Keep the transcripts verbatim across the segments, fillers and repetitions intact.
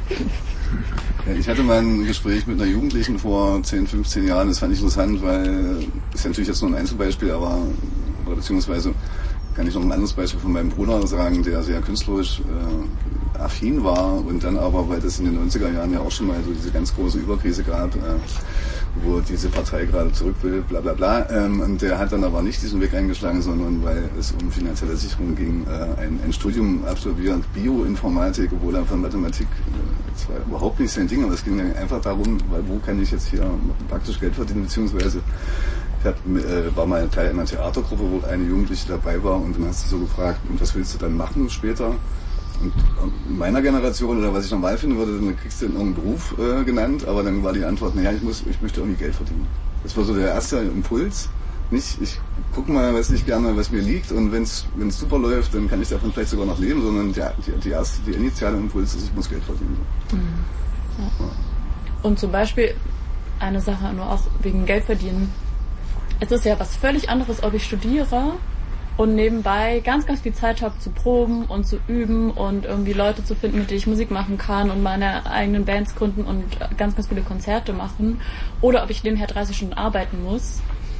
Ich hatte mal ein Gespräch mit einer Jugendlichen vor zehn, fünfzehn Jahren, das fand ich interessant, weil das ist natürlich jetzt nur ein Einzelbeispiel, aber oder beziehungsweise kann ich noch ein anderes Beispiel von meinem Bruder sagen, der sehr künstlerisch äh, affin war und dann aber, weil das in den neunziger Jahren ja auch schon mal so diese ganz große Überkrise gab, äh, wo diese Partei gerade zurück will, bla bla bla. Ähm, und der hat dann aber nicht diesen Weg eingeschlagen, sondern weil es um finanzielle Sicherung ging, äh, ein, ein Studium absolviert, Bioinformatik, obwohl er von Mathematik, äh, das war überhaupt nicht sein Ding, aber es ging einfach darum, weil wo kann ich jetzt hier praktisch Geld verdienen, beziehungsweise ich hab, äh, war mal Teil einer Theatergruppe, wo eine Jugendliche dabei war und dann hast du so gefragt, und was willst du dann machen später? Und in meiner Generation, oder was ich normal finden würde, dann kriegst du irgendeinen Beruf äh, genannt, aber dann war die Antwort, naja, ich muss, ich möchte irgendwie Geld verdienen. Das war so der erste Impuls. Nicht, ich gucke mal, was ich gerne, was mir liegt, und wenn es super läuft, dann kann ich davon vielleicht sogar noch leben, sondern die, die, die erste, die initiale Impuls ist, ich muss Geld verdienen. Mhm. Ja. Ja. Und zum Beispiel eine Sache nur auch wegen Geld verdienen. Es ist ja was völlig anderes, ob ich studiere und nebenbei ganz, ganz viel Zeit habe zu proben und zu üben und irgendwie Leute zu finden, mit denen ich Musik machen kann und meine eigenen Bands gründen und ganz, ganz viele Konzerte machen. Oder ob ich nebenher dreißig Stunden arbeiten muss,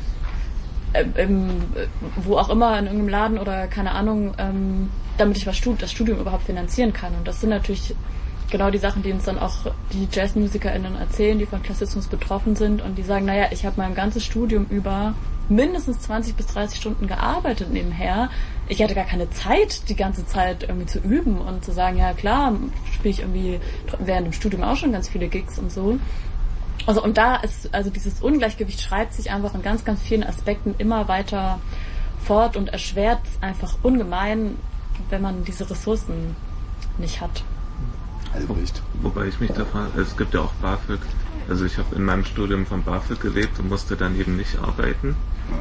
äh, im, wo auch immer, in irgendeinem Laden oder keine Ahnung, ähm, damit ich was stud- das Studium überhaupt finanzieren kann. Und das sind natürlich genau die Sachen, die uns dann auch die JazzmusikerInnen erzählen, die von Klassizismus betroffen sind und die sagen, naja, ich habe mein ganzes Studium über mindestens zwanzig bis dreißig Stunden gearbeitet nebenher. Ich hatte gar keine Zeit, die ganze Zeit irgendwie zu üben und zu sagen, ja klar, spiele ich irgendwie während dem Studium auch schon ganz viele Gigs und so. Also und da ist, also dieses Ungleichgewicht schreibt sich einfach in ganz, ganz vielen Aspekten immer weiter fort und erschwert es einfach ungemein, wenn man diese Ressourcen nicht hat. Albrecht. Wobei ich mich da frage, es gibt ja auch BAföG. Also ich habe in meinem Studium von BAföG gelebt und musste dann eben nicht arbeiten. Ja.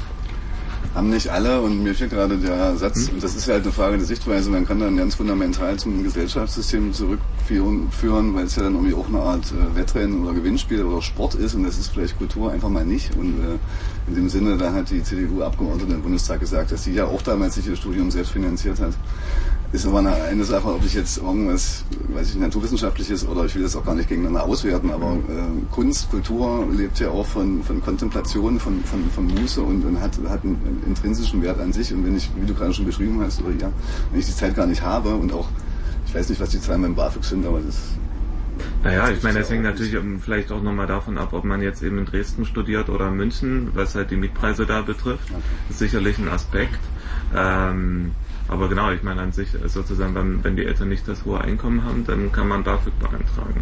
Haben nicht alle, und mir fehlt gerade der Satz, hm? und das ist ja halt eine Frage der Sichtweise, man kann dann ganz fundamental zum Gesellschaftssystem zurückführen, führen, weil es ja dann irgendwie auch eine Art äh, Wettrennen oder Gewinnspiel oder Sport ist, und das ist vielleicht Kultur einfach mal nicht. Und äh, in dem Sinne, da hat die C D U-Abgeordnete im Bundestag gesagt, dass sie ja auch damals sich ihr Studium selbst finanziert hat. Ist aber eine, eine Sache, ob ich jetzt irgendwas, weiß ich, naturwissenschaftliches, oder ich will das auch gar nicht gegeneinander auswerten, aber äh, Kunst, Kultur lebt ja auch von, von Kontemplation, von, von, von Muße und, und hat, hat einen, einen intrinsischen Wert an sich. Und wenn ich, wie du gerade schon beschrieben hast, oder ja, wenn ich die Zeit gar nicht habe und auch, ich weiß nicht, was die Zahlen beim BAföG sind, aber das... Naja, ich meine, das hängt natürlich vielleicht auch nochmal davon ab, ob man jetzt eben in Dresden studiert oder in München, was halt die Mietpreise da betrifft. Okay. Das ist sicherlich ein Aspekt. Ähm, Aber genau, ich meine an sich sozusagen, wenn, wenn die Eltern nicht das hohe Einkommen haben, dann kann man BAföG beantragen.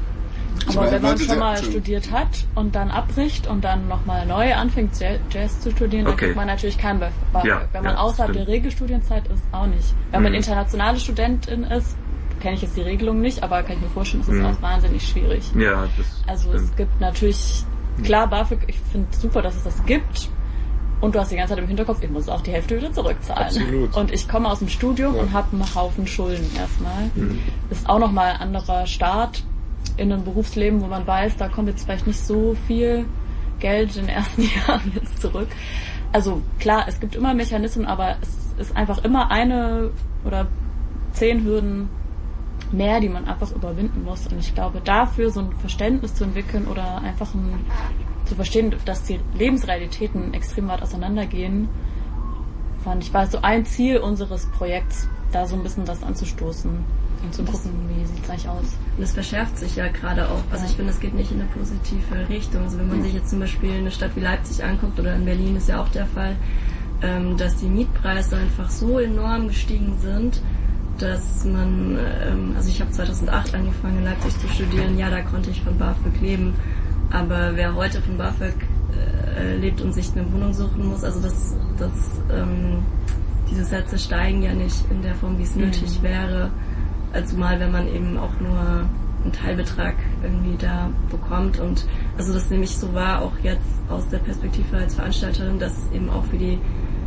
Aber wenn man schon mal studiert hat und dann abbricht und dann nochmal neu anfängt, Jazz zu studieren, dann okay. kriegt man natürlich kein BAföG. Ja, wenn man ja, außerhalb stimmt. der Regelstudienzeit ist, auch nicht. Wenn mhm. man internationale Studentin ist, kenne ich jetzt die Regelung nicht, aber kann ich mir vorstellen, ist es mhm. auch wahnsinnig schwierig. Ja, das Also stimmt. Es gibt natürlich, klar, BAföG, ich finde es super, dass es das gibt. Und du hast die ganze Zeit im Hinterkopf, ich muss auch die Hälfte wieder zurückzahlen. Absolut. Und ich komme aus dem Studium ja. und habe einen Haufen Schulden erstmal. Mhm. Ist auch nochmal ein anderer Start in einem Berufsleben, wo man weiß, da kommt jetzt vielleicht nicht so viel Geld in den ersten Jahren jetzt zurück. Also klar, es gibt immer Mechanismen, aber es ist einfach immer eine oder zehn Hürden mehr, die man einfach überwinden muss. Und ich glaube, dafür so ein Verständnis zu entwickeln oder einfach ein zu verstehen, dass die Lebensrealitäten extrem weit auseinandergehen, fand ich, war so ein Ziel unseres Projekts, da so ein bisschen das anzustoßen und zu gucken, wie sieht es eigentlich aus. Und es verschärft sich ja gerade auch. Also ich finde, es geht nicht in eine positive Richtung. Also wenn man sich jetzt zum Beispiel eine Stadt wie Leipzig anguckt, oder in Berlin ist ja auch der Fall, dass die Mietpreise einfach so enorm gestiegen sind, dass man, also ich habe zweitausendacht angefangen in Leipzig zu studieren, ja, da konnte ich von BAföG leben. Aber wer heute von BAföG äh, lebt und sich eine Wohnung suchen muss, also das, das, ähm, diese Sätze steigen ja nicht in der Form, wie es mhm. nötig wäre, zumal wenn man eben auch nur einen Teilbetrag irgendwie da bekommt. Und also das nehme ich so wahr, auch jetzt aus der Perspektive als Veranstalterin, dass es eben auch für die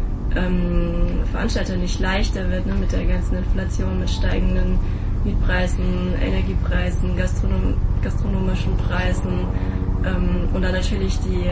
ähm, Veranstalter nicht leichter wird, ne, mit der ganzen Inflation, mit steigenden Mietpreisen, Energiepreisen, Gastronom- gastronomischen Preisen ähm, und dann natürlich die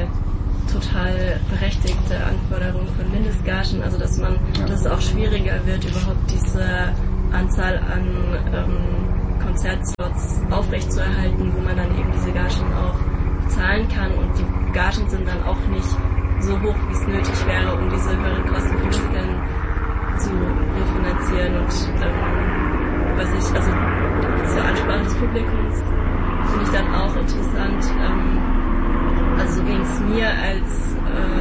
total berechtigte Anforderung von Mindestgagen, also dass man, ja. dass es auch schwieriger wird, überhaupt diese Anzahl an ähm, Konzertslots aufrechtzuerhalten, wo man dann eben diese Gagen auch zahlen kann, und die Gagen sind dann auch nicht so hoch, wie es nötig wäre, um diese höheren Kosten für Musikern zu refinanzieren. Und ähm, was ich, also zur Ansprache des Publikums finde ich dann auch interessant. Ähm, also so ging es mir als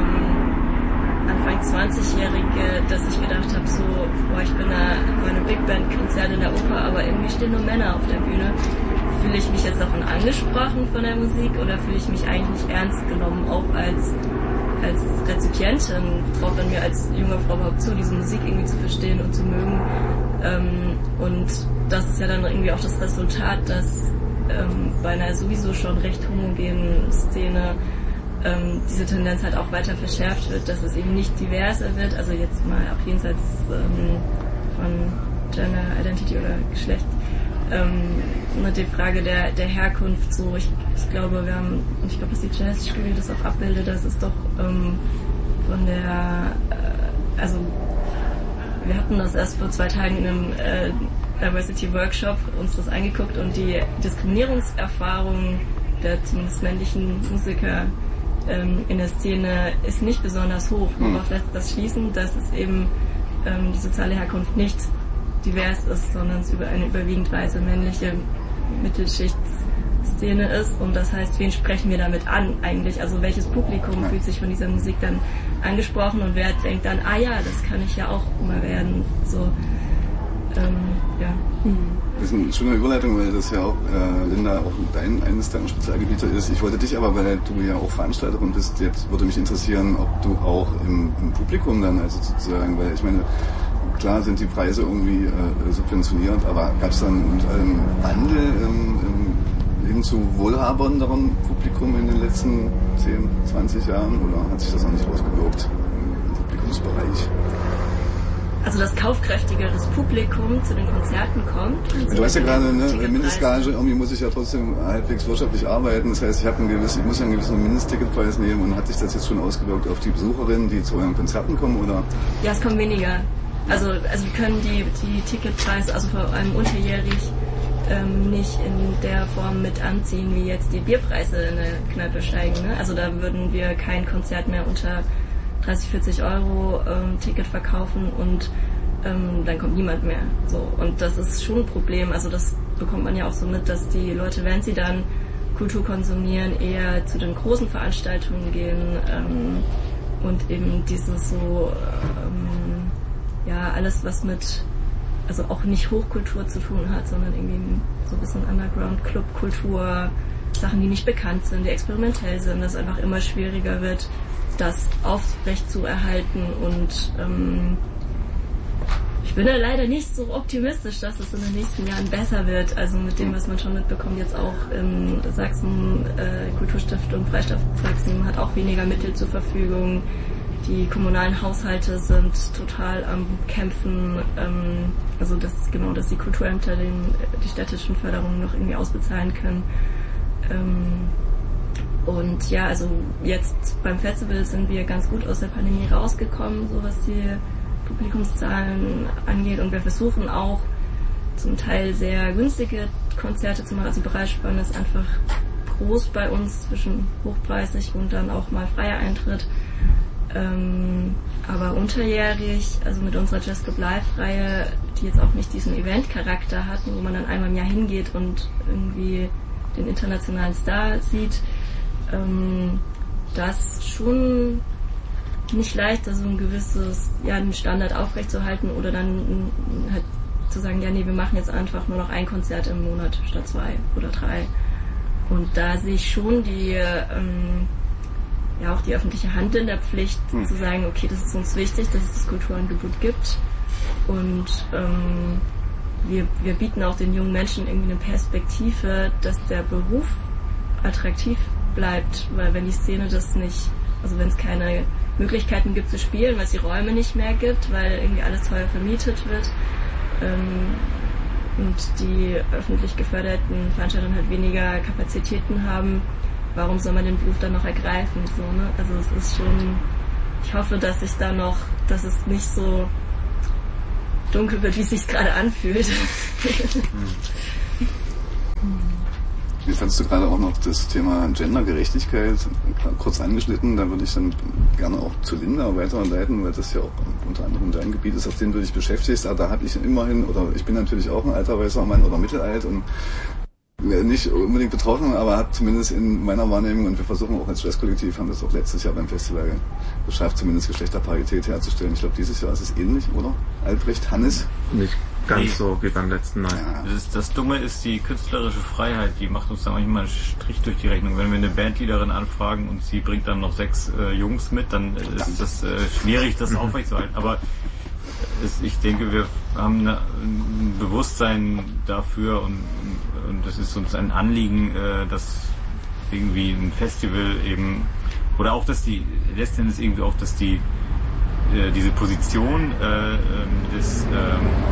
ähm, Anfang zwanzigjährige, dass ich gedacht habe, so, boah, ich bin da bei einem Big Band Konzert in der Oper, aber irgendwie stehen nur Männer auf der Bühne. Fühle ich mich jetzt davon angesprochen von der Musik, oder fühle ich mich eigentlich ernst genommen, auch als als Rezipientin? Traut man mir als junge Frau überhaupt zu, diese Musik irgendwie zu verstehen und zu mögen? Ähm, und das ist ja dann irgendwie auch das Resultat, dass ähm, bei einer sowieso schon recht homogenen Szene ähm, diese Tendenz halt auch weiter verschärft wird, dass es eben nicht diverser wird, also jetzt mal auch jenseits ähm, von Gender Identity oder Geschlecht. Ähm, mit der Frage der, der Herkunft, so, ich, ich glaube, wir haben, und ich glaube, dass die Jazzstudie das auch abbildet, dass es doch ähm, von der, äh, also wir hatten das erst vor zwei Tagen in einem äh, Diversity Workshop uns das angeguckt, und die Diskriminierungserfahrung der zumindest männlichen Musiker ähm, in der Szene ist nicht besonders hoch. Worauf lässt das schließen, dass es eben ähm, die soziale Herkunft nicht divers ist, sondern es über eine überwiegend weiße männliche Mittelschichtsszene ist, und das heißt, wen sprechen wir damit an eigentlich? Also welches Publikum fühlt sich von dieser Musik dann angesprochen, und wer denkt dann, ah ja, das kann ich ja auch mal werden. So, ähm, ja. Das ist eine schöne Überleitung, weil das ja auch, äh, Linda, auch dein, eines deiner Spezialgebiete ist. Ich wollte dich aber, weil du ja auch Veranstalterin bist, jetzt würde mich interessieren, ob du auch im, im Publikum dann, also sozusagen, weil ich meine, klar sind die Preise irgendwie äh, subventioniert, aber gab es dann einen Wandel ähm, ähm, hin zu wohlhabenderem Publikum in den letzten zehn, zwanzig Jahren, oder hat sich das noch nicht ausgewirkt im Publikumsbereich? Also das kaufkräftigeres Publikum zu den Konzerten kommt. Du weißt ja gerade, ne, Mindestgage, irgendwie muss ich ja trotzdem halbwegs wirtschaftlich arbeiten. Das heißt, ich, habe einen gewissen, ich muss ja einen gewissen Mindestticketpreis nehmen, und hat sich das jetzt schon ausgewirkt auf die Besucherinnen, die zu euren Konzerten kommen, oder? Ja, es kommen weniger. Also, also wir können die, die Ticketpreise, also vor allem unterjährig, ähm, nicht in der Form mit anziehen, wie jetzt die Bierpreise in der Kneipe steigen. Ne? Also da würden wir kein Konzert mehr unter dreißig, vierzig Euro ähm, Ticket verkaufen, und ähm, dann kommt niemand mehr. So, und das ist schon ein Problem. Also das bekommt man ja auch so mit, dass die Leute, wenn sie dann Kultur konsumieren, eher zu den großen Veranstaltungen gehen ähm, und eben dieses so ähm, ja, alles, was mit, also auch nicht Hochkultur zu tun hat, sondern irgendwie so ein bisschen Underground-Club-Kultur, Sachen, die nicht bekannt sind, die experimentell sind, dass es einfach immer schwieriger wird, das aufrecht zu erhalten. Und ähm, ich bin da leider nicht so optimistisch, dass es in den nächsten Jahren besser wird. Also mit dem, was man schon mitbekommt, jetzt auch in Sachsen, äh, Kulturstiftung Freistaat Sachsen hat auch weniger Mittel zur Verfügung. Die kommunalen Haushalte sind total am Kämpfen, ähm, also dass, genau, dass die Kulturämter den, die städtischen Förderungen noch irgendwie ausbezahlen können. Ähm, und ja, also jetzt beim Festival sind wir ganz gut aus der Pandemie rausgekommen, so was die Publikumszahlen angeht, und wir versuchen auch zum Teil sehr günstige Konzerte zu machen. Also die Preisspanne ist einfach groß bei uns, zwischen hochpreisig und dann auch mal freier Eintritt. Ähm, aber unterjährig, also mit unserer Jazz Club Live-Reihe, die jetzt auch nicht diesen Event-Charakter hat, wo man dann einmal im Jahr hingeht und irgendwie den internationalen Star sieht, ähm, das schon nicht leicht, also ein gewisses, ja, einen Standard aufrechtzuerhalten, oder dann halt zu sagen, ja, nee, wir machen jetzt einfach nur noch ein Konzert im Monat statt zwei oder drei. Und da sehe ich schon die, ähm, ja, auch die öffentliche Hand in der Pflicht, hm. zu sagen, okay, das ist uns wichtig, dass es das Kulturangebot gibt, und ähm, wir, wir bieten auch den jungen Menschen irgendwie eine Perspektive, dass der Beruf attraktiv bleibt, weil wenn die Szene das nicht, also wenn es keine Möglichkeiten gibt zu spielen, weil es die Räume nicht mehr gibt, weil irgendwie alles teuer vermietet wird, ähm, und die öffentlich geförderten Veranstaltungen halt weniger Kapazitäten haben, warum soll man den Beruf dann noch ergreifen? So, ne? Also es ist schon, ich hoffe, dass ich da noch, dass es nicht so dunkel wird, wie es sich gerade anfühlt. Jetzt hattest du gerade auch noch das Thema Gendergerechtigkeit kurz angeschnitten. Da würde ich dann gerne auch zu Linda weiterleiten, weil das ja auch unter anderem dein Gebiet ist, auf dem du dich beschäftigst. Aber da habe ich immerhin, oder ich bin natürlich auch ein alter weißer Mann oder mittelalt und nicht unbedingt betroffen, aber hat zumindest in meiner Wahrnehmung, und wir versuchen auch als Jazzkollektiv, haben das auch letztes Jahr beim Festival geschafft, zumindest Geschlechterparität herzustellen. Ich glaube, dieses Jahr ist es ähnlich, oder? Albrecht, Hannes? Nicht ganz nee. so wie beim letzten Mal. Ja. Das, ist, das Dumme ist die künstlerische Freiheit, die macht uns da manchmal einen Strich durch die Rechnung. Wenn wir eine Bandleaderin anfragen und sie bringt dann noch sechs äh, Jungs mit, dann ist das äh, schwierig, das aufrechtzuerhalten. Aber es, ich denke, wir haben eine, ein Bewusstsein dafür und und es ist uns ein Anliegen, äh, dass irgendwie ein Festival eben, oder auch, dass die, letztendlich irgendwie auch, dass die, äh, diese Position äh, des, äh,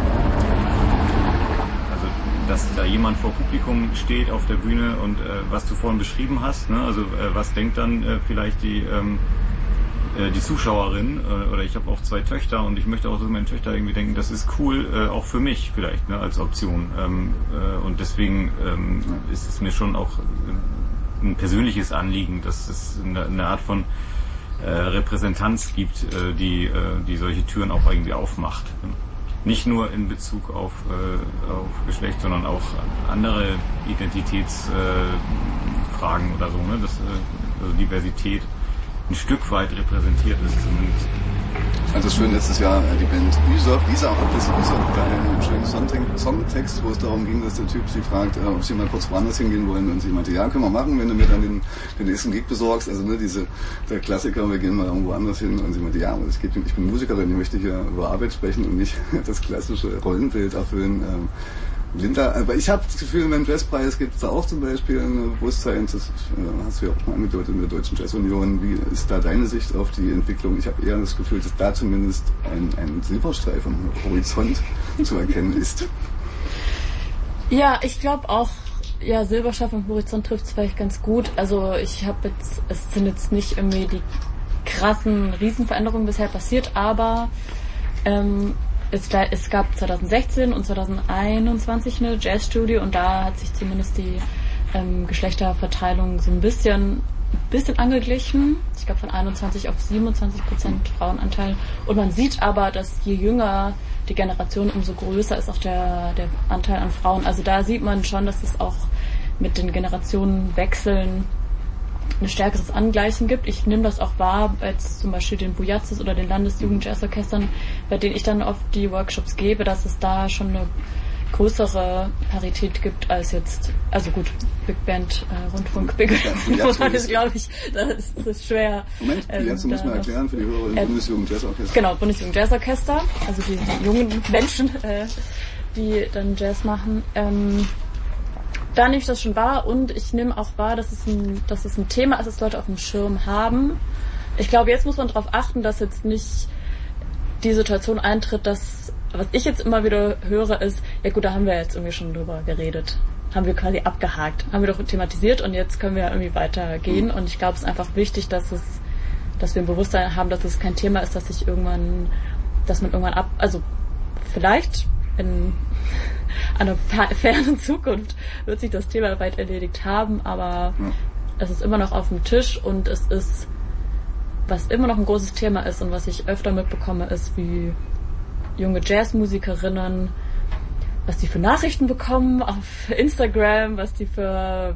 also, dass da jemand vor Publikum steht auf der Bühne und äh, was du vorhin beschrieben hast, ne? Also äh, was denkt dann äh, vielleicht die, ähm, die Zuschauerin, oder ich habe auch zwei Töchter und ich möchte auch, dass meine Töchter irgendwie denken, das ist cool, äh, auch für mich vielleicht, ne, als Option. Ähm, äh, und deswegen ähm, ist es mir schon auch ein persönliches Anliegen, dass es eine, eine Art von äh, Repräsentanz gibt, äh, die, äh, die solche Türen auch irgendwie aufmacht. Nicht nur in Bezug auf, äh, auf Geschlecht, sondern auch andere Identitätsfragen äh, oder so, ne, das, äh, also Diversität ein Stück weit repräsentiert ist zumindest. Ich fand das schön letztes Jahr, die Band Üsop, Lisa hat das Üsop, da einen schönen Songtext, wo es darum ging, dass der Typ sie fragt, ob sie mal kurz woanders hingehen wollen, und sie meinte, ja, können wir machen, wenn du mir dann den, den nächsten Gig besorgst, also ne, diese, der Klassiker, wir gehen mal irgendwo anders hin, und sie meinte, ja, aber es geht, ich bin Musikerin, ich möchte hier über Arbeit sprechen und nicht das klassische Rollenbild erfüllen. Linda, aber ich habe das Gefühl, beim Jazzpreis gibt es da auch zum Beispiel ein Bewusstsein, das äh, hast du ja auch mal angedeutet in der Deutschen Jazzunion. Wie ist da deine Sicht auf die Entwicklung? Ich habe eher das Gefühl, dass da zumindest ein, ein Silberstreif am Horizont zu erkennen ist. Ja, ich glaube auch, ja, Silberstreif am Horizont trifft es vielleicht ganz gut. Also ich habe jetzt, es sind jetzt nicht irgendwie die krassen Riesenveränderungen bisher passiert, aber ähm, Es, es gab zwanzig sechzehn und zwanzig einundzwanzig eine Jazzstudie und da hat sich zumindest die ähm, Geschlechterverteilung so ein bisschen, bisschen angeglichen. Ich glaube von einundzwanzig auf siebenundzwanzig Prozent Frauenanteil. Und man sieht aber, dass je jünger die Generation, umso größer ist auch der, der Anteil an Frauen. Also da sieht man schon, dass es auch mit den Generationenwechseln ein stärkeres Angleichen gibt. Ich nehme das auch wahr, als zum Beispiel den Bujazis oder den Landesjugendjazzorchestern, bei denen ich dann oft die Workshops gebe, dass es da schon eine größere Parität gibt als jetzt, also gut, Big Band, äh, Rundfunk, Big Band, das glaube ich, das ist, das ist schwer. Moment, Bujazzi ähm, muss man erklären für die Hörer im äh, Bundesjugendjazzorchester. Genau, Bundesjugendjazzorchester, also die, die jungen Menschen, äh, die dann Jazz machen. Ähm, Da nehme ich das schon wahr und ich nehme auch wahr, dass es ein, dass es ein Thema ist, das Leute auf dem Schirm haben. Ich glaube, jetzt muss man darauf achten, dass jetzt nicht die Situation eintritt, dass, was ich jetzt immer wieder höre, ist, ja gut, da haben wir jetzt irgendwie schon drüber geredet. Haben wir quasi abgehakt. Haben wir doch thematisiert und jetzt können wir irgendwie weitergehen. Und ich glaube, es ist einfach wichtig, dass es, dass wir ein Bewusstsein haben, dass es kein Thema ist, dass sich irgendwann, dass man irgendwann ab, also vielleicht in einer fernen Zukunft wird sich das Thema weit erledigt haben, aber ja. Es ist immer noch auf dem Tisch und es ist, was immer noch ein großes Thema ist und was ich öfter mitbekomme, ist, wie junge Jazzmusikerinnen, was die für Nachrichten bekommen auf Instagram, was die für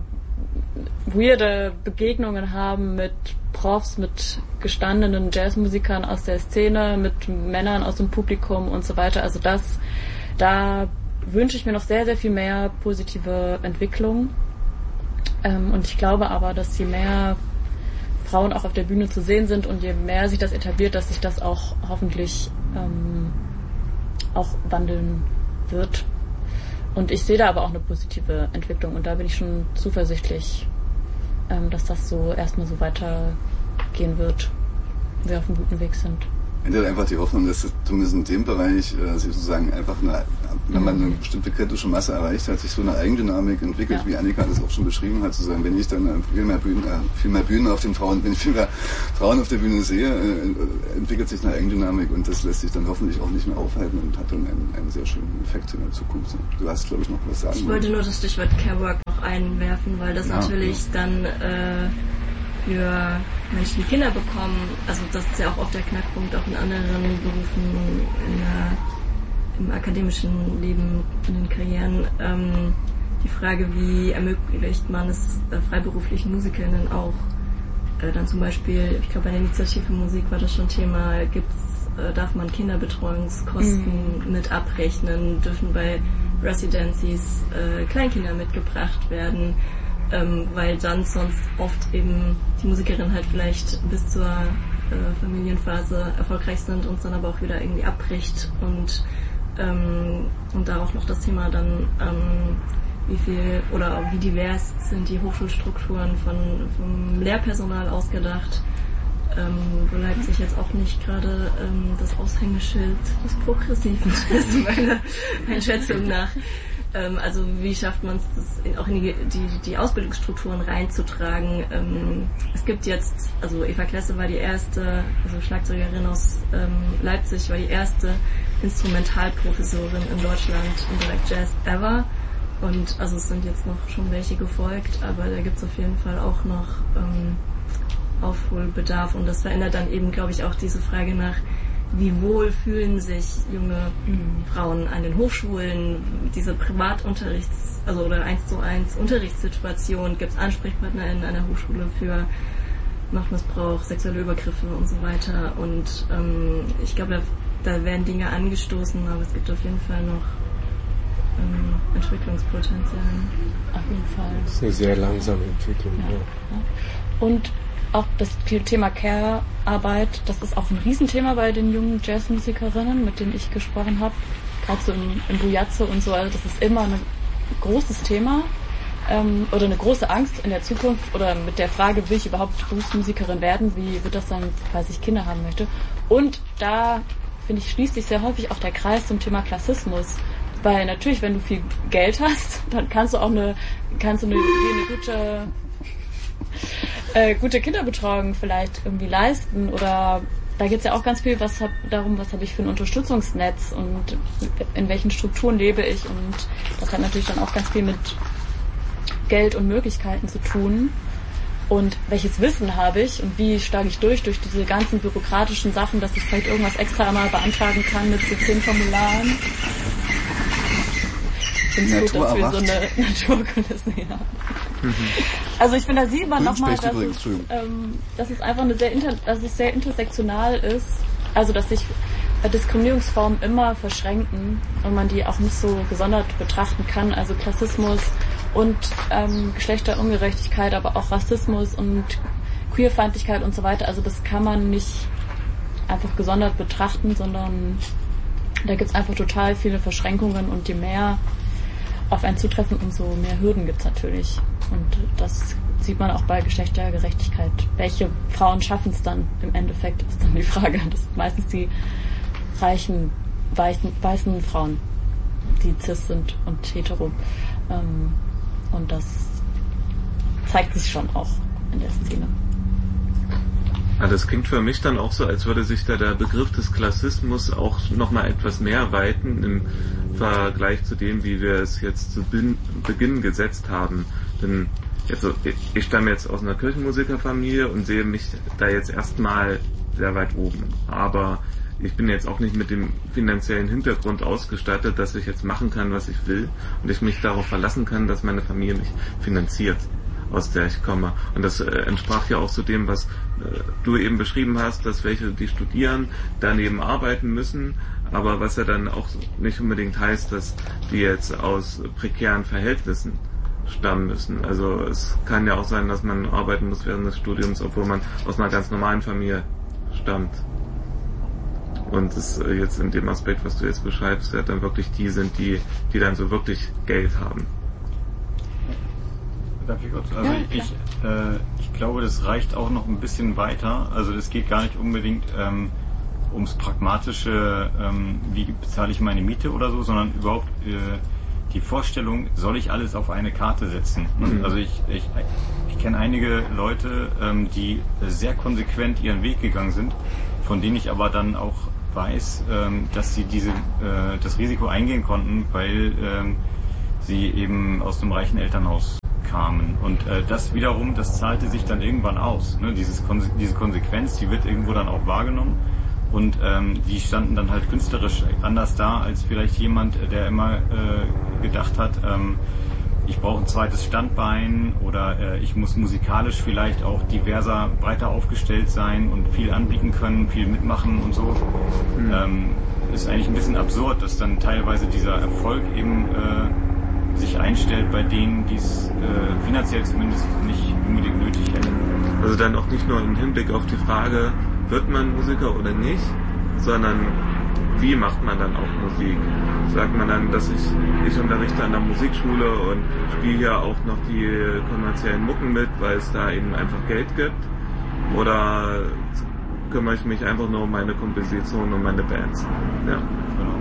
weirde Begegnungen haben mit Profs, mit gestandenen Jazzmusikern aus der Szene, mit Männern aus dem Publikum und so weiter. Also das, da wünsche ich mir noch sehr, sehr viel mehr positive Entwicklung. Ähm, und ich glaube aber, dass je mehr Frauen auch auf der Bühne zu sehen sind und je mehr sich das etabliert, dass sich das auch hoffentlich ähm, auch wandeln wird. Und ich sehe da aber auch eine positive Entwicklung und da bin ich schon zuversichtlich, ähm, dass das so erstmal so weitergehen wird, wir auf einem guten Weg sind. Ich hätte einfach die Hoffnung, dass zumindest in dem Bereich äh, sozusagen einfach eine wenn man eine bestimmte kritische Masse erreicht hat, sich so eine Eigendynamik entwickelt, ja. wie Annika das auch schon beschrieben hat, zu sagen, wenn ich dann viel mehr Bühnen, äh, viel mehr Bühnen auf den Frauen, wenn ich viel mehr Frauen auf der Bühne sehe, äh, entwickelt sich eine Eigendynamik und das lässt sich dann hoffentlich auch nicht mehr aufhalten und hat dann einen, einen sehr schönen Effekt in der Zukunft. Du hast, glaube ich, noch was sagen. Ich wollte nur das Stichwort Carework noch einwerfen, weil das ja, natürlich ja. dann äh, für Menschen, die Kinder bekommen, also das ist ja auch oft der Knackpunkt, auch in anderen Berufen, in der, im akademischen Leben, in den Karrieren, ähm, die Frage, wie ermöglicht man es äh, freiberuflichen Musikerinnen auch, äh, dann zum Beispiel, ich glaube bei der Initiative Musik war das schon Thema, gibt's, äh, darf man Kinderbetreuungskosten mhm. mit abrechnen, dürfen bei Residencies äh, Kleinkinder mitgebracht werden, ähm, weil dann sonst oft eben die Musikerinnen halt vielleicht bis zur äh, Familienphase erfolgreich sind und dann aber auch wieder irgendwie abbricht und ähm, und da auch noch das Thema dann ähm, wie viel oder wie divers sind die Hochschulstrukturen von vom Lehrpersonal ausgedacht, ähm, wo Leipzig jetzt auch nicht gerade ähm, das Aushängeschild des Progressiven ist, meiner Einschätzung nach. Ähm, also wie schafft man es, das in, auch in die, die, die Ausbildungsstrukturen reinzutragen? Ähm, es gibt jetzt, also Eva Klesse war die erste, also Schlagzeugerin aus ähm, Leipzig, war die erste Instrumentalprofessorin in Deutschland im Bereich Jazz ever. Und also es sind jetzt noch schon welche gefolgt, aber da gibt es auf jeden Fall auch noch ähm, Aufholbedarf und das verändert dann eben, glaube ich, auch diese Frage nach, wie wohl fühlen sich junge mhm. Frauen an den Hochschulen, diese Privatunterrichts-, also oder eins zu eins Unterrichtssituation, gibt es AnsprechpartnerInnen an der Hochschule für Machtmissbrauch, sexuelle Übergriffe und so weiter und ähm, ich glaube, da, da werden Dinge angestoßen, aber es gibt auf jeden Fall noch ähm, Entwicklungspotenzial. Auf jeden Fall. Das ist eine sehr langsame Entwicklung. Ja. Ja. Und auch das Thema Care-Arbeit, das ist auch ein Riesenthema bei den jungen Jazzmusikerinnen, mit denen ich gesprochen habe, gerade so im, im Bujazzo und so, also das ist immer ein großes Thema ähm, oder eine große Angst in der Zukunft oder mit der Frage, will ich überhaupt Berufsmusikerin werden, wie wird das sein, falls ich Kinder haben möchte. Und da, finde ich, schließt sich sehr häufig auch der Kreis zum Thema Klassismus. Weil natürlich, wenn du viel Geld hast, dann kannst du auch eine, kannst du eine, eine gute Äh, gute Kinderbetreuung vielleicht irgendwie leisten oder da geht es ja auch ganz viel was hab, darum, was habe ich für ein Unterstützungsnetz und in welchen Strukturen lebe ich und das hat natürlich dann auch ganz viel mit Geld und Möglichkeiten zu tun und welches Wissen habe ich und wie schlage ich durch durch diese ganzen bürokratischen Sachen, dass ich vielleicht irgendwas extra mal beantragen kann mit so zehn Formularen. Ich finde es gut, dass wir so eine Naturkulisse hier haben. Mhm. Also ich finde, da sieht man nochmal, dass, es, ähm, dass es einfach eine sehr inter, dass es sehr intersektional ist, also dass sich Diskriminierungsformen immer verschränken und man die auch nicht so gesondert betrachten kann, also Klassismus und ähm, Geschlechterungerechtigkeit, aber auch Rassismus und Queerfeindlichkeit und so weiter, also das kann man nicht einfach gesondert betrachten, sondern da gibt es einfach total viele Verschränkungen und je mehr auf einen zutreffen, umso mehr Hürden gibt es natürlich. Und das sieht man auch bei Geschlechtergerechtigkeit. Welche Frauen schaffen es dann im Endeffekt, ist dann die Frage. Das sind meistens die reichen, weißen, weißen Frauen, die cis sind und hetero. Und das zeigt sich schon auch in der Szene. Ja, das klingt für mich dann auch so, als würde sich da der Begriff des Klassismus auch nochmal etwas mehr weiten im Vergleich zu dem, wie wir es jetzt zu Beginn gesetzt haben. Denn also, ich stamme jetzt aus einer Kirchenmusikerfamilie und sehe mich da jetzt erstmal sehr weit oben. Aber ich bin jetzt auch nicht mit dem finanziellen Hintergrund ausgestattet, dass ich jetzt machen kann, was ich will und ich mich darauf verlassen kann, dass meine Familie mich finanziert, aus der ich komme. Und das äh, entsprach ja auch zu dem, was äh, du eben beschrieben hast, dass welche, die studieren, daneben arbeiten müssen, aber was ja dann auch nicht unbedingt heißt, dass die jetzt aus prekären Verhältnissen stammen müssen. Also es kann ja auch sein, dass man arbeiten muss während des Studiums, obwohl man aus einer ganz normalen Familie stammt. Und es äh, jetzt in dem Aspekt, was du jetzt beschreibst, ja dann wirklich die sind, die, die dann so wirklich Geld haben. Darf ich kurz? Also ja, ich, äh, ich glaube, das reicht auch noch ein bisschen weiter. Also das geht gar nicht unbedingt ähm, ums Pragmatische, ähm, wie bezahle ich meine Miete oder so, sondern überhaupt äh, die Vorstellung, soll ich alles auf eine Karte setzen? Mhm. Also ich, ich, ich kenne einige Leute, ähm, die sehr konsequent ihren Weg gegangen sind, von denen ich aber dann auch weiß, ähm, dass sie diese, äh, das Risiko eingehen konnten, weil ähm, sie eben aus einem reichen Elternhaus kamen. Und äh, das wiederum, das zahlte sich dann irgendwann aus. Ne? Dieses, diese Konsequenz, die wird irgendwo dann auch wahrgenommen. Und ähm, die standen dann halt künstlerisch anders da, als vielleicht jemand, der immer äh, gedacht hat, ähm, ich brauche ein zweites Standbein oder äh, ich muss musikalisch vielleicht auch diverser, breiter aufgestellt sein und viel anbieten können, viel mitmachen und so. Mhm. Ähm, ist eigentlich ein bisschen absurd, dass dann teilweise dieser Erfolg eben äh, sich einstellt bei denen, die es äh, finanziell zumindest nicht unbedingt nötig hätten. Also dann auch nicht nur im Hinblick auf die Frage, wird man Musiker oder nicht, sondern wie macht man dann auch Musik? Sagt man dann, dass ich, ich unterrichte an der Musikschule und spiele hier auch noch die kommerziellen Mucken mit, weil es da eben einfach Geld gibt? Oder kümmere ich mich einfach nur um meine Komposition und meine Bands? Ja, genau.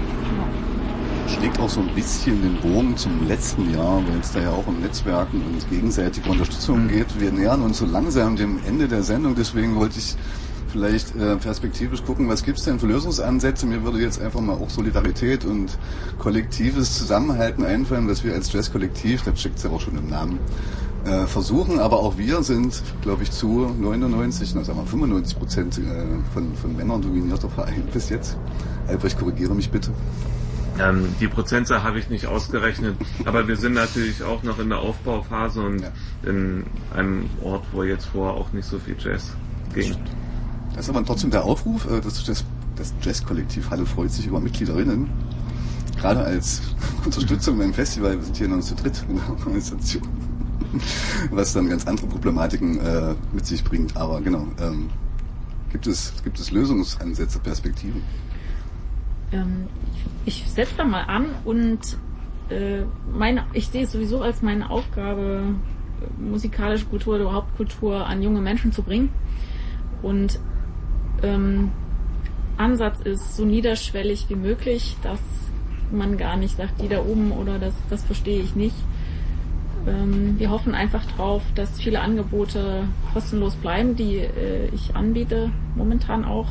Schlägt auch so ein bisschen den Bogen zum letzten Jahr, weil es da ja auch um Netzwerken und gegenseitige Unterstützung geht. Wir nähern uns so langsam dem Ende der Sendung, deswegen wollte ich vielleicht äh, perspektivisch gucken, was gibt's denn für Lösungsansätze. Mir würde jetzt einfach mal auch Solidarität und kollektives Zusammenhalten einfallen, was wir als Jazz-Kollektiv, das steckt's ja auch schon im Namen, äh, versuchen. Aber auch wir sind, glaube ich, zu neunundneunzig, na sagen wir fünfundneunzig Prozent äh, von, von Männern dominierter Verein bis jetzt. Albrecht, korrigiere mich bitte. Ähm, die Prozentzahl habe ich nicht ausgerechnet, aber wir sind natürlich auch noch in der Aufbauphase und ja. in einem Ort, wo jetzt vorher auch nicht so viel Jazz ging. Das ist aber trotzdem der Aufruf, das, das, das Jazz-Kollektiv Halle freut sich über Mitgliederinnen, gerade als Unterstützung beim Festival. Wir sind hier noch zu dritt in der Organisation, was dann ganz andere Problematiken äh, mit sich bringt. Aber genau, ähm, gibt es, gibt es Lösungsansätze, Perspektiven? Ähm, ich setze da mal an und äh, meine, ich sehe es sowieso als meine Aufgabe, musikalische Kultur oder überhaupt Kultur an junge Menschen zu bringen. Und ähm, Ansatz ist so niederschwellig wie möglich, dass man gar nicht sagt, die da oben oder das, das verstehe ich nicht. Ähm, wir hoffen einfach drauf, dass viele Angebote kostenlos bleiben, die äh, ich anbiete, momentan auch.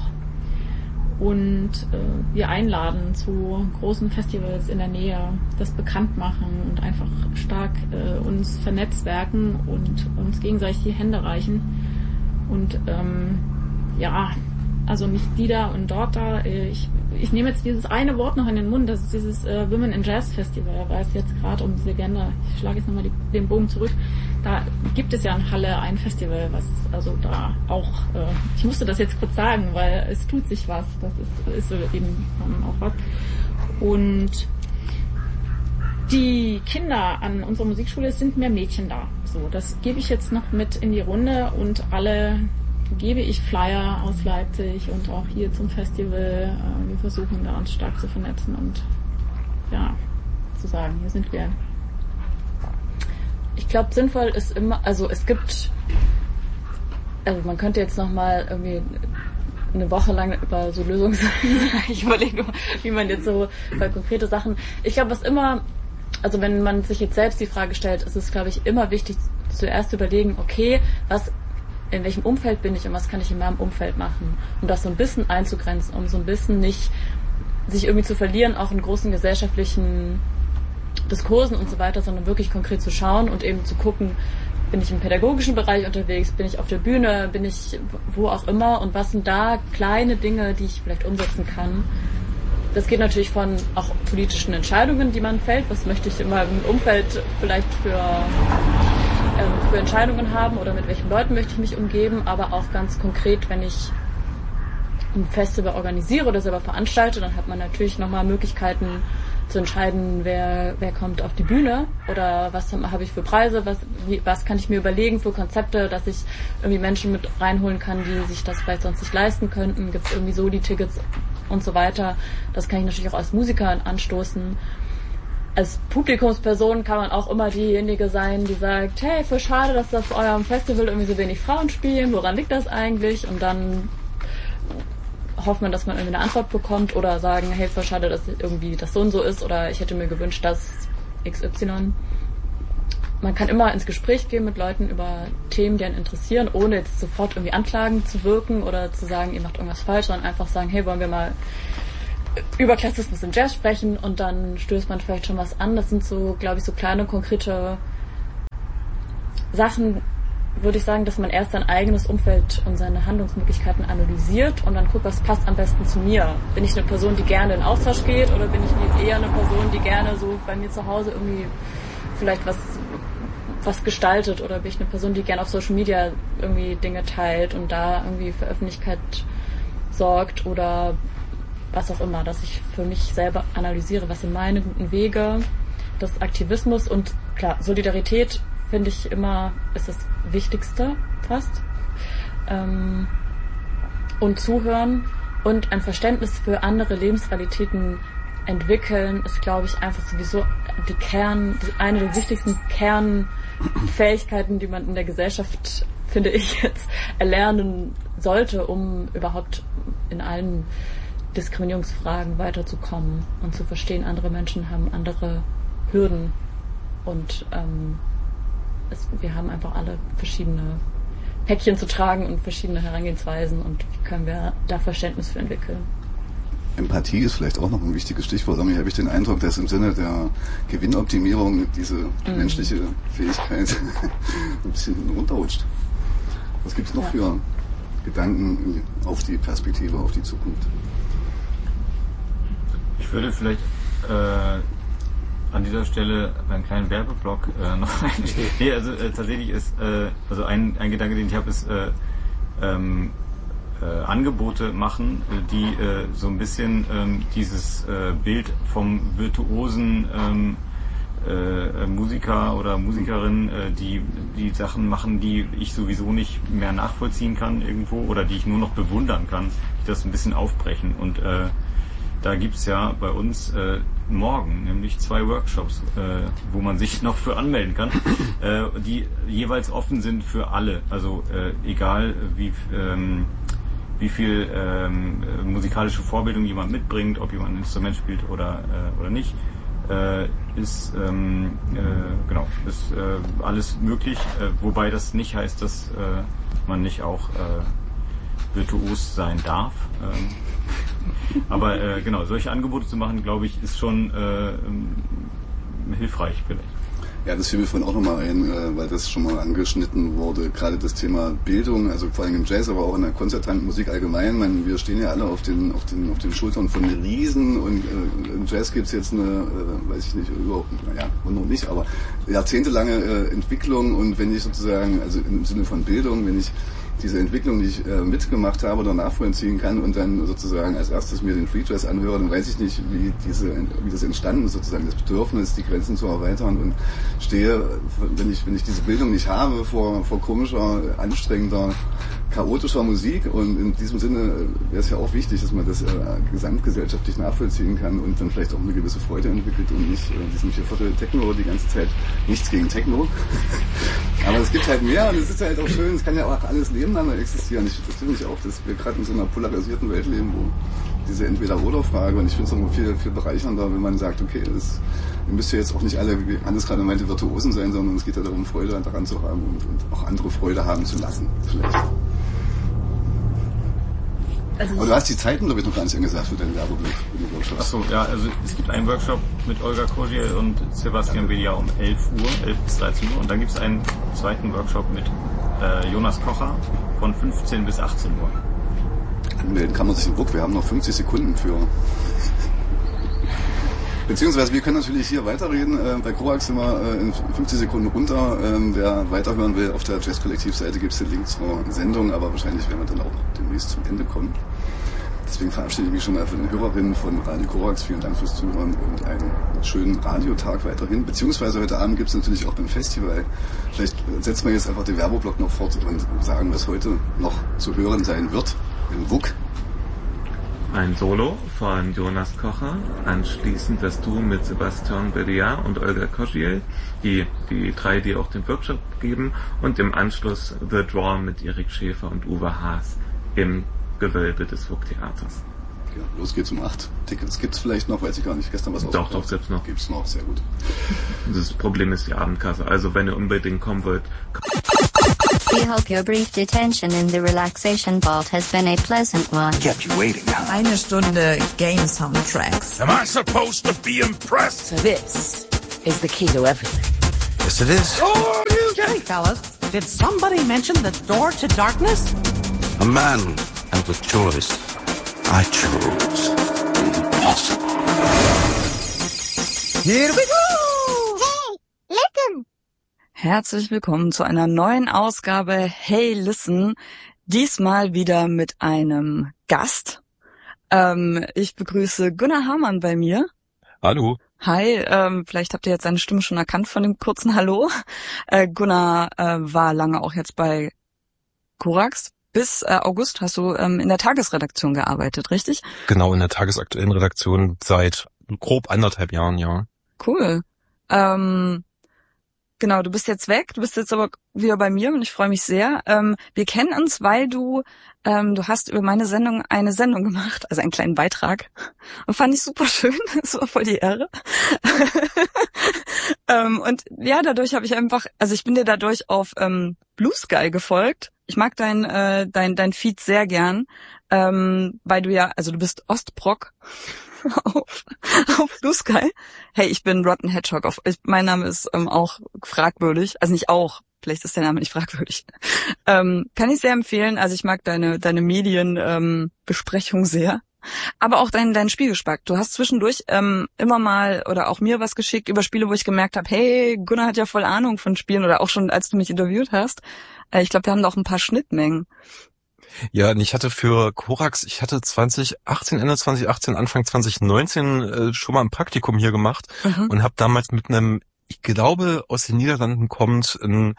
Und äh, wir einladen zu großen Festivals in der Nähe, das bekannt machen und einfach stark äh, uns vernetzwerken und uns gegenseitig die Hände reichen. Und ähm, ja, also nicht die da und dort da. Ich, ich nehme jetzt dieses eine Wort noch in den Mund, das ist dieses äh, Women in Jazz Festival, weil es jetzt gerade um diese Agenda, ich schlage jetzt nochmal den Bogen zurück, da gibt es ja in Halle ein Festival, was also da auch, äh, ich musste das jetzt kurz sagen, weil es tut sich was, das ist, ist so eben ähm, auch was. Und die Kinder an unserer Musikschule, es sind mehr Mädchen da. So, das gebe ich jetzt noch mit in die Runde und alle gebe ich Flyer aus Leipzig und auch hier zum Festival. Wir versuchen da uns stark zu vernetzen und ja, zu sagen, hier sind wir. Ich glaube, sinnvoll ist immer, also es gibt, also man könnte jetzt nochmal irgendwie eine Woche lang über so Lösungen ich überlege, wie man jetzt so bei konkrete Sachen, ich glaube, was immer, also wenn man sich jetzt selbst die Frage stellt, ist es, glaube ich, immer wichtig, zuerst zu überlegen, okay, was, in welchem Umfeld bin ich und was kann ich in meinem Umfeld machen, um das so ein bisschen einzugrenzen, um so ein bisschen nicht sich irgendwie zu verlieren, auch in großen gesellschaftlichen Diskursen und so weiter, sondern wirklich konkret zu schauen und eben zu gucken, bin ich im pädagogischen Bereich unterwegs, bin ich auf der Bühne, bin ich wo auch immer und was sind da kleine Dinge, die ich vielleicht umsetzen kann. Das geht natürlich von auch politischen Entscheidungen, die man fällt, was möchte ich in meinem Umfeld vielleicht für für Entscheidungen haben oder mit welchen Leuten möchte ich mich umgeben, aber auch ganz konkret, wenn ich ein Festival organisiere oder selber veranstalte, dann hat man natürlich nochmal Möglichkeiten zu entscheiden, wer, wer kommt auf die Bühne oder was habe ich für Preise, was, wie, was kann ich mir überlegen für Konzepte, dass ich irgendwie Menschen mit reinholen kann, die sich das vielleicht sonst nicht leisten könnten, gibt es irgendwie so die Tickets und so weiter. Das kann ich natürlich auch als Musiker anstoßen. Als Publikumsperson kann man auch immer diejenige sein, die sagt, hey, voll schade, dass auf eurem Festival irgendwie so wenig Frauen spielen, woran liegt das eigentlich? Und dann hoffen, dass man irgendwie eine Antwort bekommt oder sagen, hey, voll schade, dass irgendwie das so und so ist oder ich hätte mir gewünscht, dass X Y. Man kann immer ins Gespräch gehen mit Leuten über Themen, die einen interessieren, ohne jetzt sofort irgendwie anklagen zu wirken oder zu sagen, ihr macht irgendwas falsch, sondern einfach sagen, hey, wollen wir mal über Klassizismus im Jazz sprechen und dann stößt man vielleicht schon was an. Das sind so, glaube ich, so kleine, konkrete Sachen, würde ich sagen, dass man erst sein eigenes Umfeld und seine Handlungsmöglichkeiten analysiert und dann guckt, was passt am besten zu mir. Bin ich eine Person, die gerne in Austausch geht oder bin ich eher eine Person, die gerne so bei mir zu Hause irgendwie vielleicht was, was gestaltet oder bin ich eine Person, die gerne auf Social Media irgendwie Dinge teilt und da irgendwie für Öffentlichkeit sorgt oder was auch immer, dass ich für mich selber analysiere, was sind meine guten Wege des Aktivismus und klar, Solidarität finde ich immer, ist das Wichtigste fast. Ähm, und zuhören und ein Verständnis für andere Lebensrealitäten entwickeln, ist, glaube ich, einfach sowieso die Kern, eine der wichtigsten Kernfähigkeiten, die man in der Gesellschaft, finde ich, jetzt erlernen sollte, um überhaupt in allen Diskriminierungsfragen weiterzukommen und zu verstehen, andere Menschen haben andere Hürden und ähm, es, wir haben einfach alle verschiedene Päckchen zu tragen und verschiedene Herangehensweisen und wie können wir da Verständnis für entwickeln. Empathie ist vielleicht auch noch ein wichtiges Stichwort. Damit habe ich den Eindruck, dass im Sinne der Gewinnoptimierung diese mm. menschliche Fähigkeit ein bisschen runterrutscht. Was gibt es noch ja. für Gedanken auf die Perspektive, auf die Zukunft? Ich würde vielleicht äh, an dieser Stelle einen kleinen Werbeblock äh, noch rein. Nee, also äh, tatsächlich ist, äh, also ein, ein Gedanke, den ich habe, ist äh, ähm, äh, Angebote machen, die äh, so ein bisschen ähm, dieses äh, Bild vom virtuosen ähm, äh, Musiker oder Musikerin, äh, die die Sachen machen, die ich sowieso nicht mehr nachvollziehen kann irgendwo oder die ich nur noch bewundern kann, die das ein bisschen aufbrechen und äh, da gibt's ja bei uns äh, morgen nämlich zwei Workshops, äh, wo man sich noch für anmelden kann, äh, die jeweils offen sind für alle. Also äh, egal wie ähm, wie viel ähm, musikalische Vorbildung jemand mitbringt, ob jemand ein Instrument spielt oder äh, oder nicht, äh, ist ähm, äh, genau ist äh, alles möglich. Äh, wobei das nicht heißt, dass äh, man nicht auch äh, virtuos sein darf. Ähm, Aber äh, genau, solche Angebote zu machen, glaube ich, ist schon äh, hilfreich vielleicht. Ja, das fiel mir vorhin auch nochmal ein, äh, weil das schon mal angeschnitten wurde, gerade das Thema Bildung, also vor allem im Jazz, aber auch in der konzertanten Musik allgemein. Ich meine, wir stehen ja alle auf den auf den auf den Schultern von Riesen und äh, im Jazz gibt's jetzt eine, äh, weiß ich nicht, überhaupt, naja, noch nicht, aber jahrzehntelange äh, Entwicklung und wenn ich sozusagen, also im Sinne von Bildung, wenn ich diese Entwicklung, die ich äh, mitgemacht habe oder nachvollziehen kann und dann sozusagen als erstes mir den Free Jazz anhöre, dann weiß ich nicht, wie diese, wie das entstanden ist, sozusagen das Bedürfnis, die Grenzen zu erweitern und stehe, wenn ich, wenn ich diese Bildung nicht habe, vor, vor komischer, anstrengender, chaotischer Musik und in diesem Sinne wäre es ja auch wichtig, dass man das äh, gesamtgesellschaftlich nachvollziehen kann und dann vielleicht auch eine gewisse Freude entwickelt und nicht äh, diesen Vierviertel Techno die ganze Zeit, nichts gegen Techno, aber es gibt halt mehr und es ist halt auch schön, es kann ja auch alles nebeneinander existieren. Ich finde das finde ich auch, dass wir gerade in so einer polarisierten Welt leben, wo diese Entweder-Oder-Frage und ich finde es auch viel, viel bereichernder, wenn man sagt, okay, das, ihr müsst ja jetzt auch nicht alle, wie Hannes gerade meinte, Virtuosen sein, sondern es geht ja darum, Freude daran zu haben und, und auch andere Freude haben zu lassen, vielleicht. Also aber du hast die Zeiten, glaube ich, noch gar nicht angesagt für deinen Werbeblick. Achso, ja, also es gibt einen Workshop mit Olga Koziel und Sebastian Bedia um elf Uhr, elf bis dreizehn Uhr und dann gibt es einen zweiten Workshop mit äh, Jonas Kocher von fünfzehn bis achtzehn Uhr. Anmelden kann man sich im Book, wir haben noch fünfzig Sekunden für... Beziehungsweise wir können natürlich hier weiterreden. Äh, bei Korax sind wir äh, in fünfzig Sekunden runter. Ähm, wer weiterhören will, auf der Jazz-Kollektiv-Seite gibt es den Link zur Sendung, aber wahrscheinlich werden wir dann auch demnächst zum Ende kommen. Deswegen verabschiede ich mich schon mal von den Hörerinnen von Radio Korax. Vielen Dank fürs Zuhören und einen schönen Radiotag weiterhin. Beziehungsweise heute Abend gibt es natürlich auch beim Festival. Vielleicht setzen wir jetzt einfach den Werbeblock noch fort und sagen, was heute noch zu hören sein wird im W U K. Ein Solo von Jonas Kocher, anschließend das Duo mit Sebastian Bedia und Olga Koziel, die, die drei, die auch den Workshop geben, und im Anschluss The Draw mit Erik Schäfer und Uwe Haas im Gewölbe des Vogt-Theaters. Ja, los geht's um acht. Tickets gibt's vielleicht noch, weiß ich gar nicht. Gestern was Doch, doch, gibt's noch. Gibt's noch, sehr gut. Das Problem ist die Abendkasse. Also wenn ihr unbedingt kommen wollt. We hope your brief detention in the relaxation vault has been a pleasant one. Kept you waiting, huh? Eine Stunde Game Soundtracks. Am I supposed to be impressed? So this is the key to everything. Yes, it is. Oh, you okay, fellas? Did somebody mention the door to darkness? A man had a choice. I chose impossible. Here we go! Hey, listen! Herzlich willkommen zu einer neuen Ausgabe Hey Listen. Diesmal wieder mit einem Gast. Ähm, ich begrüße Gunnar Hamann bei mir. Hallo. Hi, ähm, vielleicht habt ihr jetzt seine Stimme schon erkannt von dem kurzen Hallo. Äh, Gunnar äh, war lange auch jetzt bei Korax. Bis äh, August hast du ähm, in der Tagesredaktion gearbeitet, richtig? Genau, in der tagesaktuellen Redaktion seit grob anderthalb Jahren, ja. Cool. Ähm, genau, du bist jetzt weg, du bist jetzt aber wieder bei mir und ich freue mich sehr. Ähm, wir kennen uns, weil du, ähm, du hast über meine Sendung eine Sendung gemacht, also einen kleinen Beitrag. Und fand ich super schön, das war voll die Ehre. ähm, und ja, dadurch habe ich einfach, also ich bin dir dadurch auf ähm, Blue Sky gefolgt. Ich mag dein äh, dein dein Feed sehr gern, ähm, weil du ja, also du bist Ostbrock auf, auf Blue Sky. Hey, ich bin Rotten Hedgehog. Auf, ich, mein Name ist ähm, auch fragwürdig, also nicht auch, vielleicht ist der Name nicht fragwürdig. Ähm, kann ich sehr empfehlen. Also ich mag deine deine Medienbesprechung ähm, Besprechung sehr. Aber auch dein, dein Spielgeschmack. Du hast zwischendurch ähm, immer mal oder auch mir was geschickt über Spiele, wo ich gemerkt habe, hey, Gunnar hat ja voll Ahnung von Spielen oder auch schon, als du mich interviewt hast. Äh, ich glaube, wir haben da auch ein paar Schnittmengen. Ja, und ich hatte für Korax, ich hatte zwanzig achtzehn, Ende zwanzig achtzehn, Anfang zwanzig neunzehn äh, schon mal ein Praktikum hier gemacht mhm. und habe damals mit einem, ich glaube, aus den Niederlanden kommt, ein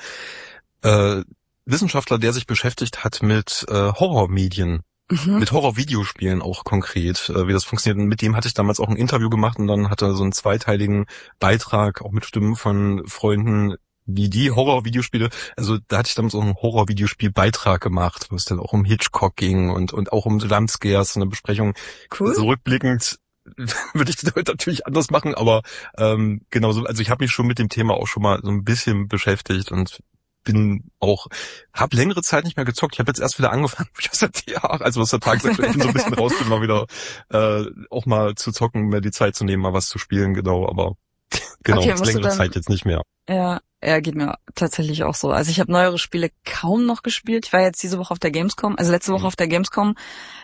äh, Wissenschaftler, der sich beschäftigt hat mit äh, Horrormedien. Mhm. Mit Horror-Videospielen auch konkret, äh, wie das funktioniert. Und mit dem hatte ich damals auch ein Interview gemacht und dann hatte er so einen zweiteiligen Beitrag, auch mit Stimmen von Freunden, wie die Horror-Videospiele, also da hatte ich damals auch einen Horror-Videospiel-Beitrag gemacht, wo es dann auch um Hitchcock ging und und auch um Jumpscares, eine Besprechung. Cool. Zurückblickend würde ich das heute natürlich anders machen, aber ähm, genauso, also ich habe mich schon mit dem Thema auch schon mal so ein bisschen beschäftigt und bin auch, habe längere Zeit nicht mehr gezockt. Ich habe jetzt erst wieder angefangen, also was der Tag sagt, ich bin so ein bisschen raus, bin mal wieder äh, auch mal zu zocken, mir die Zeit zu nehmen, mal was zu spielen, genau, aber genau, okay, längere dann, Zeit jetzt nicht mehr. Ja, ja, geht mir tatsächlich auch so. Also ich habe neuere Spiele kaum noch gespielt. Ich war jetzt diese Woche auf der Gamescom, also letzte Woche mhm. auf der Gamescom.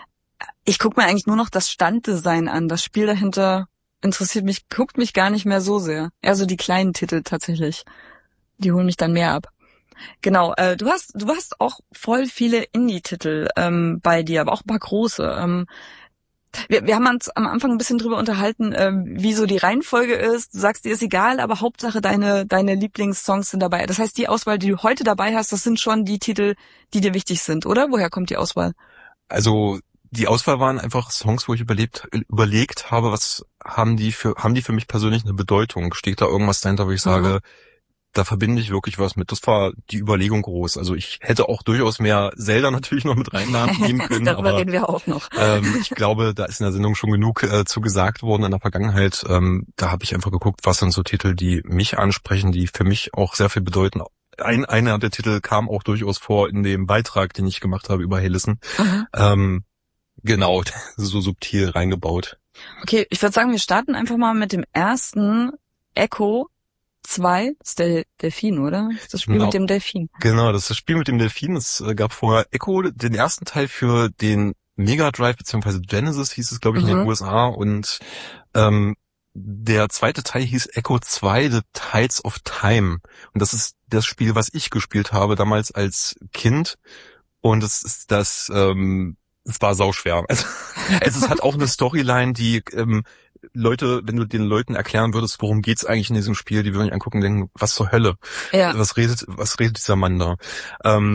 Ich gucke mir eigentlich nur noch das Standdesign an. Das Spiel dahinter interessiert mich, guckt mich gar nicht mehr so sehr. Eher so die kleinen Titel tatsächlich. Die holen mich dann mehr ab. Genau, äh, du hast du hast auch voll viele Indie-Titel ähm, bei dir, aber auch ein paar große. Ähm, wir, wir haben uns am Anfang ein bisschen drüber unterhalten, ähm, wie so die Reihenfolge ist. Du sagst, dir ist egal, aber Hauptsache deine deine Lieblingssongs sind dabei. Das heißt, die Auswahl, die du heute dabei hast, das sind schon die Titel, die dir wichtig sind, oder? Woher kommt die Auswahl? Also die Auswahl waren einfach Songs, wo ich überlebt, überlegt habe, was haben die für haben die für mich persönlich eine Bedeutung? Steht da irgendwas dahinter, wo ich sage, mhm. da verbinde ich wirklich was mit. Das war die Überlegung groß. Also ich hätte auch durchaus mehr Zelda natürlich noch mit reinnehmen können. Darüber aber, reden wir auch noch. ähm, ich glaube, da ist in der Sendung schon genug äh, zu gesagt worden in der Vergangenheit. Ähm, da habe ich einfach geguckt, was sind so Titel, die mich ansprechen, die für mich auch sehr viel bedeuten. Ein, einer der Titel kam auch durchaus vor in dem Beitrag, den ich gemacht habe über Hey Listen. Mhm. Ähm, genau, so subtil reingebaut. Okay, ich würde sagen, wir starten einfach mal mit dem ersten Echo zwei, das ist der Delfin, oder? Das ist das Spiel genau. mit dem Delfin. Genau, das ist das Spiel mit dem Delfin. Es gab vorher Echo, den ersten Teil für den Mega Drive, beziehungsweise Genesis hieß es, glaube ich, mhm. in den U S A. Und ähm, der zweite Teil hieß Echo zwei, The Tides of Time. Und das ist das Spiel, was ich gespielt habe, damals als Kind. Und es ist das, ähm, es war sauschwer. Also, es ist, hat auch eine Storyline, die ähm, Leute, wenn du den Leuten erklären würdest, worum geht's eigentlich in diesem Spiel, die würden sich angucken und denken, was zur Hölle? Ja. Was redet, was redet dieser Mann da? Ähm,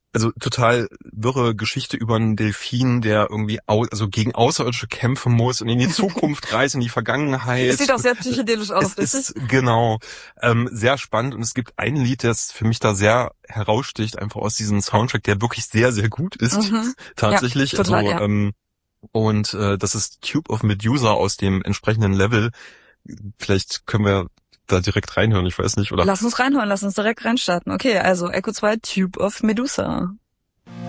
also total wirre Geschichte über einen Delfin, der irgendwie au, also gegen Außerirdische kämpfen muss und in die Zukunft reist, in die Vergangenheit. Es sieht auch sehr psychedelisch aus, es ist, genau, ähm, sehr spannend und es gibt ein Lied, das für mich da sehr heraussticht, einfach aus diesem Soundtrack, der wirklich sehr, sehr gut ist, mhm. tatsächlich. Ja, total, also, ja. ähm, und äh, das ist Tube of Medusa aus dem entsprechenden Level. Vielleicht können wir da direkt reinhören, ich weiß nicht, oder? Lass uns reinhören, lass uns direkt reinstarten. Okay, also Echo zwei, Tube of Medusa.